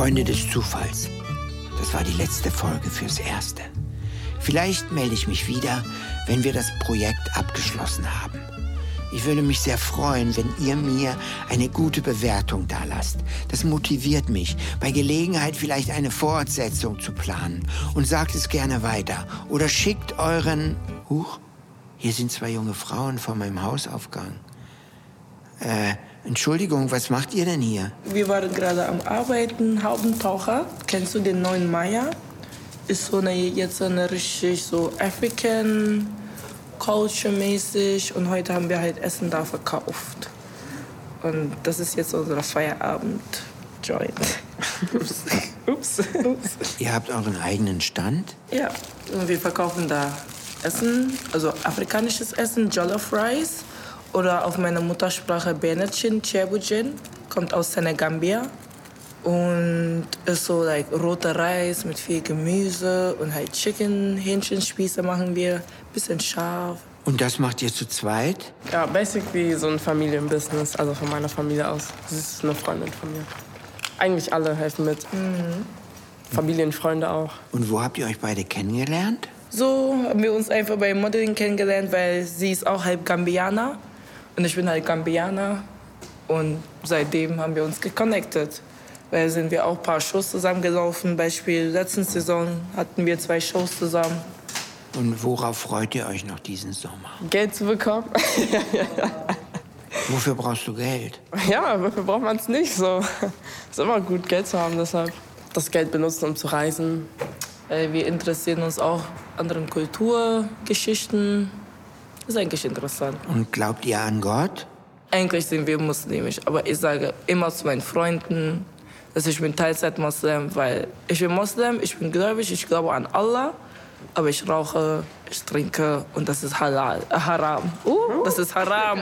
Freunde des Zufalls, das war die letzte Folge fürs Erste. Vielleicht melde ich mich wieder, wenn wir das Projekt abgeschlossen haben. Ich würde mich sehr freuen, wenn ihr mir eine gute Bewertung dalasst. Das motiviert mich, bei Gelegenheit vielleicht eine Fortsetzung zu planen. Und sagt es gerne weiter. Oder schickt euren... Huch, hier sind 2 junge Frauen vor meinem Hausaufgang. Entschuldigung, was macht ihr denn hier? Wir waren gerade am Arbeiten, Haubentaucher. Kennst du den neuen Maya? Ist jetzt eine richtig so African... culture-mäßig und heute haben wir halt Essen da verkauft. Und das ist jetzt unser Feierabend-Joint. Ups. Ihr habt euren eigenen Stand? Ja, und wir verkaufen da Essen, also afrikanisches Essen, Jollof Rice oder auf meiner Muttersprache Benetchen, Chebujin, kommt aus Senegambia. Und ist so like roter Reis mit viel Gemüse und halt Chicken, Hähnchenspieße machen wir, bisschen scharf. Und das macht ihr zu zweit? Ja, basically so ein Familienbusiness, also von meiner Familie aus. Das ist eine Freundin von mir. Eigentlich alle helfen mit. Familienfreunde auch. Und wo habt ihr euch beide kennengelernt? So haben wir uns einfach beim Modeling kennengelernt, weil sie ist auch halb Gambianer und ich bin halt Gambianer. Und seitdem haben wir uns geconnected. Weil sind wir auch ein paar Shows zusammengelaufen. Beispiel letzten Saison hatten wir 2 Shows zusammen. Und worauf freut ihr euch noch diesen Sommer? Geld zu bekommen? Wofür brauchst du Geld? Ja, wofür braucht man es nicht so? Ist immer gut, Geld zu haben, deshalb. Das Geld benutzen, um zu reisen. Wir interessieren uns auch an anderen Kulturgeschichten. Das ist eigentlich interessant. Und glaubt ihr an Gott? Eigentlich sind wir muslimisch, aber ich sage immer zu meinen Freunden, dass ich bin Teilzeit-Moslem, weil ich bin Moslem, ich bin gläubig, ich glaube an Allah, aber ich rauche, ich trinke und das ist halal, haram. Das ist haram,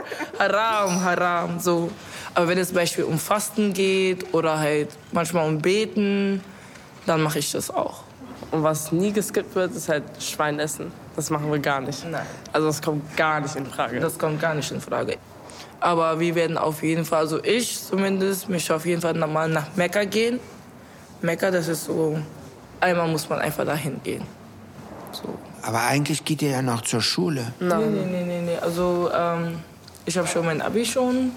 haram, so. Aber wenn es zum Beispiel um Fasten geht oder halt manchmal um Beten, dann mache ich das auch. Und was nie geskippt wird, ist halt Schweinessen. Das machen wir gar nicht. Nein. Also das kommt gar nicht in Frage. Das kommt gar nicht in Frage. Aber wir werden auf jeden Fall, also ich zumindest, mich auf jeden Fall nochmal nach Mekka gehen. Mekka, das ist so, einmal muss man einfach dahin gehen. So. Aber eigentlich geht ihr ja noch zur Schule. Nee. Also ich habe schon mein Abi schon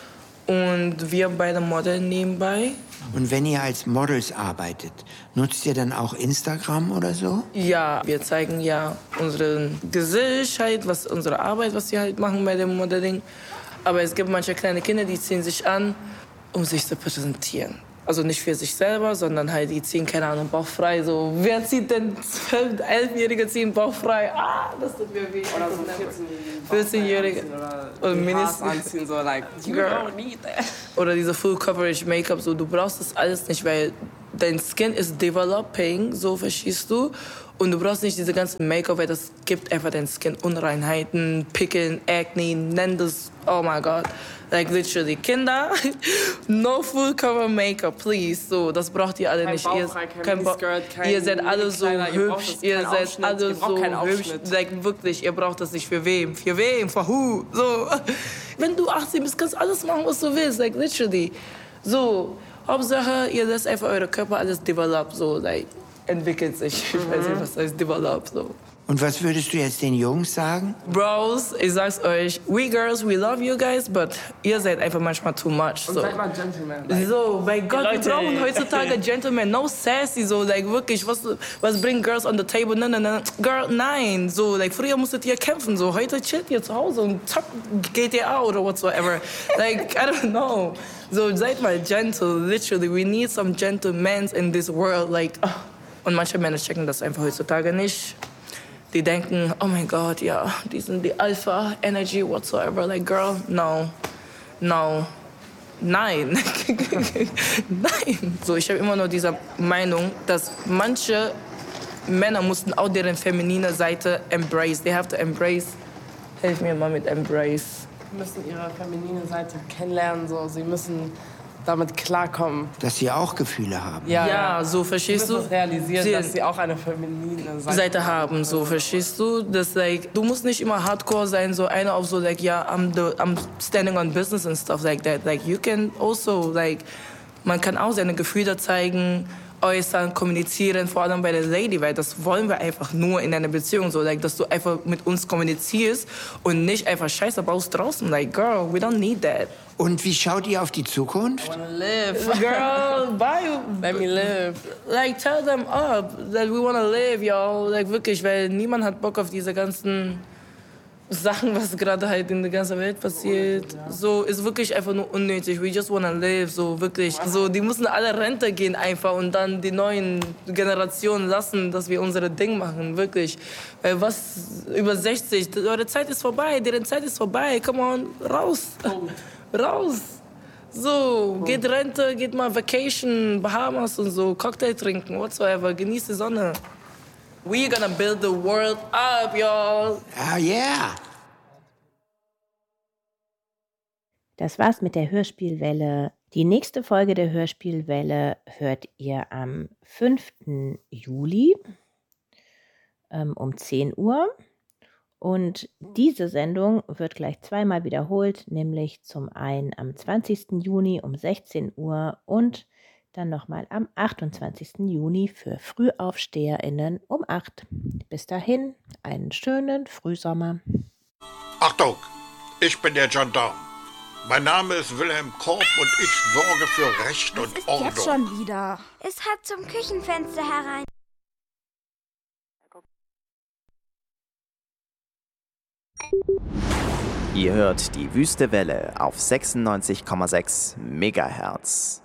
und wir beide modeln nebenbei. Und wenn ihr als Models arbeitet, nutzt ihr dann auch Instagram oder so? Ja, wir zeigen ja unsere Gesicht, halt, unsere Arbeit, was wir halt machen bei dem Modeling. Aber es gibt manche kleine Kinder, die ziehen sich an, um sich zu präsentieren. Also nicht für sich selber, sondern halt, die ziehen, keine Ahnung, bauchfrei. So, wer zieht denn 12-, 11-Jährige ziehen bauchfrei? Das tut mir weh. Oder so 14-Jährige. Oder mindestens anziehen, so like, you don't need that. Oder diese Full-Coverage-Make-up, so, du brauchst das alles nicht, weil dein Skin ist developing, so verstehst du. Und du brauchst nicht diese ganzen Make-up, weil das gibt einfach dein Skin Unreinheiten, Pickeln, Acne, nenn das, oh my God. Like literally, Kinder, no full cover Make-up, please. So, das braucht ihr alle nicht. Ihr seid alle so hübsch, ihr seid alle so hübsch. Like wirklich, ihr braucht das nicht für wem? Für wem? For who? So. Wenn du 18 bist, kannst du alles machen, was du willst. Like literally. So, Hauptsache, ihr lasst einfach eure Körper alles develop, so, like, entwickelt sich. Ich weiß nicht, was heißt develop, so. Und was würdest du jetzt den Jungs sagen? Bros, ich sag's euch, we girls, we love you guys, but ihr seid einfach manchmal too much. So. Und seid mal Gentleman. Like. So, bei Gott, Leute. wir brauchen heutzutage Gentlemen, no sassy, so, like, wirklich, was bringt Girls on the table? Nein, Girl, nein, so, like, früher musstet ihr kämpfen, so, heute chillt ihr zu Hause und zack, GTA oder whatsoever. Like, I don't know. So, seid mal gentle, literally, we need some gentlemen in this world, like, oh. Und manche Männer checken das einfach heutzutage nicht. Die denken, oh mein Gott, ja, die sind die Alpha Energy whatsoever. Like, girl, no, nein. Nein. So, ich habe immer nur diese Meinung, dass manche Männer mussten auch deren feminine Seite embrace. They have to embrace. Hilf mir mal mit embrace. Sie müssen ihre feminine Seite kennenlernen, so. Sie müssen damit klarkommen. Dass sie auch Gefühle haben. Ja, so verstehst du? Sie müssen realisieren, dass sie auch eine feminine Seite haben, so verstehst du? Das, like, du musst nicht immer hardcore sein, so einer auf so, like, yeah, I'm standing on business and stuff like that. Like, you can also, like, Man kann auch seine Gefühle zeigen, äußern, kommunizieren, vor allem bei der Lady, weil das wollen wir einfach nur in einer Beziehung, so, like, dass du einfach mit uns kommunizierst und nicht einfach Scheiße baust draußen, like, girl, we don't need that. Und wie schaut ihr auf die Zukunft? I wanna live. Girl, bye. Let me live. Like, tell them up that we wanna live, yo, like, wirklich, weil niemand hat Bock auf diese ganzen Sachen, was gerade halt in der ganzen Welt passiert. So, ist wirklich einfach nur unnötig. We just wanna live, so wirklich. So, die müssen alle Rente gehen einfach und dann die neuen Generationen lassen, dass wir unsere Ding machen, wirklich. Weil was über 60, eure Zeit ist vorbei, deren Zeit ist vorbei. Come on, raus. Raus. So, geht Rente, geht mal Vacation, Bahamas und so, Cocktail trinken, whatsoever, genießt die Sonne. We're gonna build the world up, y'all. Ah, yeah. Das war's mit der Hörspielwelle. Die nächste Folge der Hörspielwelle hört ihr am 5. Juli um 10 Uhr. Und diese Sendung wird gleich zweimal wiederholt, nämlich zum einen am 20. Juni um 16 Uhr und dann nochmal am 28. Juni für FrühaufsteherInnen um 8. Bis dahin, einen schönen Frühsommer. Achtung, ich bin der Gendarm. Mein Name ist Wilhelm Korb und ich sorge für Recht und Ordnung. Jetzt schon wieder. Es hat zum Küchenfenster herein. Ihr hört die Wüste Welle auf 96,6 Megahertz.